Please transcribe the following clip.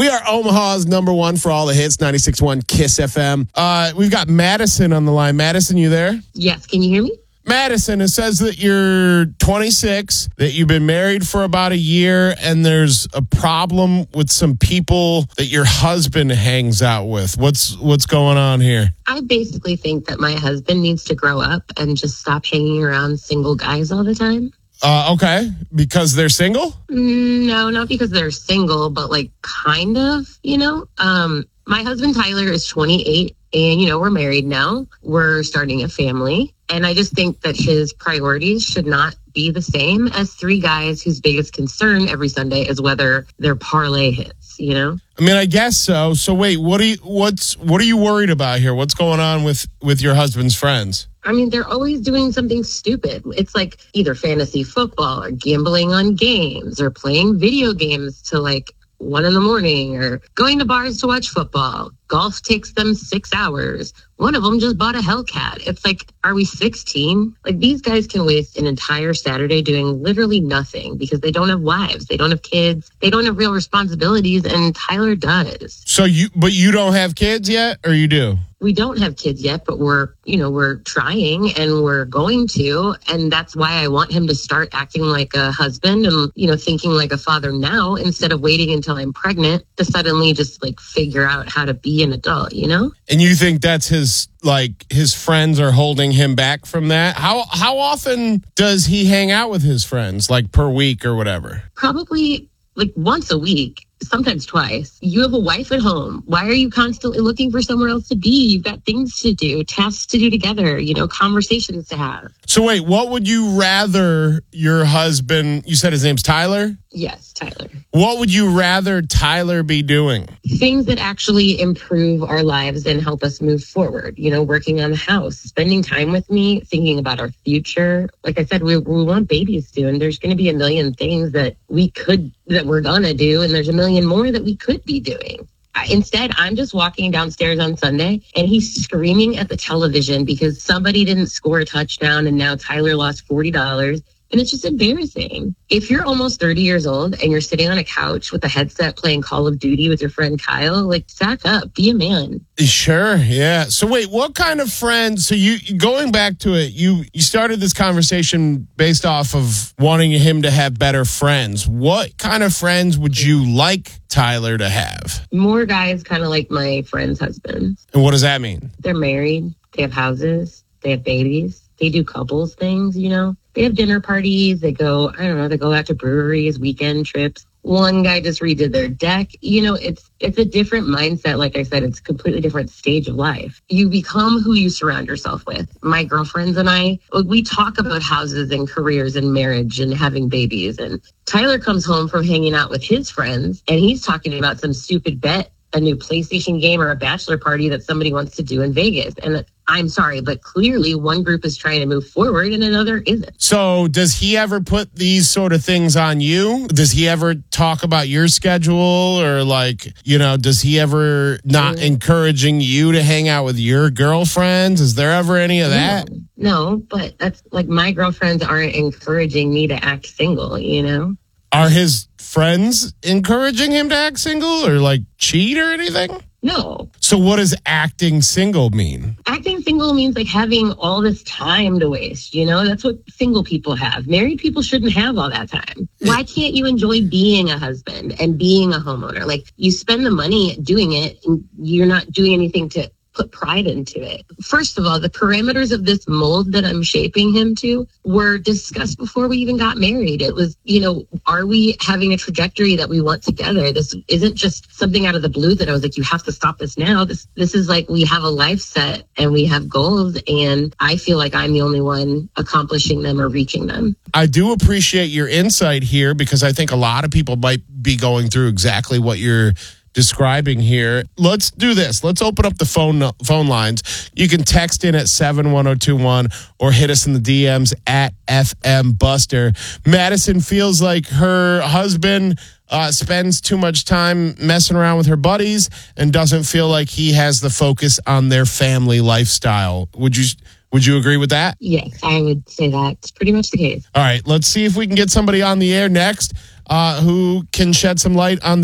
We are Omaha's number one for all the hits, 96.1 KISS FM. We've got Madison on the line. Madison, you there? Yes. Can you hear me? Madison, it says that you're 26, that you've been married for about a year, and there's a problem with some people that your husband hangs out with. What's going on here? I basically think that my husband needs to grow up and just stop hanging around single guys all the time. Okay. Because they're single? No, not because they're single, but like kind of, My husband Tyler is 28 and, we're married now. We're starting a family. And I just think that his priorities should not be the same as three guys whose biggest concern every Sunday is whether their parlay hits, I mean, I guess so. So wait, what are you worried about here? What's going on with your husband's friends? I mean, they're always doing something stupid. It's like either fantasy football or gambling on games or playing video games till like 1 a.m. or going to bars to watch football. Golf takes them 6 hours. One of them just bought a Hellcat. It's like, are we 16? Like, these guys can waste an entire Saturday doing literally nothing because they don't have wives. They don't have kids. They don't have real responsibilities, and Tyler does. So but you don't have kids yet, or you do? We don't have kids yet, but we're trying and we're going to. And that's why I want him to start acting like a husband and, thinking like a father now instead of waiting until I'm pregnant to suddenly just like figure out how to be an adult, And you think that's his friends are holding him back from that? How often does he hang out with his friends, like per week or whatever? Probably like once a week. Sometimes twice. You have a wife at home. Why are you constantly looking for somewhere else to be? You've got things to do, tasks to do together, conversations to have. So wait, what would you rather your husband, you said his name's Tyler? Yes, Tyler. What would you rather Tyler be doing? Things that actually improve our lives and help us move forward. Working on the house, spending time with me, thinking about our future. Like I said, we want babies soon. There's going to be a million things that we're going to do. And there's a million more that we could be doing. Instead, I'm just walking downstairs on Sunday and he's screaming at the television because somebody didn't score a touchdown and now Tyler lost $40. And it's just embarrassing. If you're almost 30 years old and you're sitting on a couch with a headset playing Call of Duty with your friend Kyle, like, sack up, be a man. Sure, yeah. So wait, what kind of friends? So you going back to it, you started this conversation based off of wanting him to have better friends. What kind of friends would you like Tyler to have? More guys kind of like my friend's husbands. And what does that mean? They're married. They have houses. They have babies. They do couples things, They have dinner parties. They go out to breweries, weekend trips. One guy just redid their deck. It's a different mindset. Like I said, it's a completely different stage of life. You become who you surround yourself with. My girlfriends and I, we talk about houses and careers and marriage and having babies. And Tyler comes home from hanging out with his friends and he's talking about some stupid bet, a new PlayStation game or a bachelor party that somebody wants to do in Vegas. And I'm sorry, but clearly one group is trying to move forward and another isn't. So does he ever put these sort of things on you? Does he ever talk about your schedule or does he ever not encouraging you to hang out with your girlfriends? Is there ever any of that? No, but that's like my girlfriends aren't encouraging me to act single, Are his friends encouraging him to act single or cheat or anything? No. So what does acting single mean? Acting single means having all this time to waste. That's what single people have. Married people shouldn't have all that time. Why can't you enjoy being a husband and being a homeowner? You spend the money doing it and you're not doing anything to put pride into it. First of all, the parameters of this mold that I'm shaping him to were discussed before we even got married. It was, are we having a trajectory that we want together? This isn't just something out of the blue that I was like, you have to stop this now. This is we have a life set and we have goals and I feel like I'm the only one accomplishing them or reaching them. I do appreciate your insight here because I think a lot of people might be going through exactly what you're describing here. Let's do this. Let's open up the phone lines. You can text in at 71021 or hit us in the DMs at FM Buster. Madison feels like her husband spends too much time messing around with her buddies and doesn't feel like he has the focus on their family lifestyle. Would you agree with that? Yes, I would say that's pretty much the case. All right, let's see if we can get somebody on the air next who can shed some light on